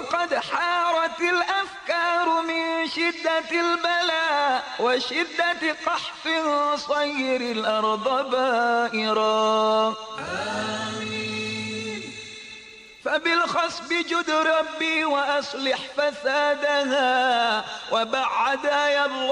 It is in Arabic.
وقد حارت الأفكار من شدة البلاء وشدة قحف صير الأرض بائرا. آمين. فبالخصب جد ربي وأصلح فسادها وبعد يا الله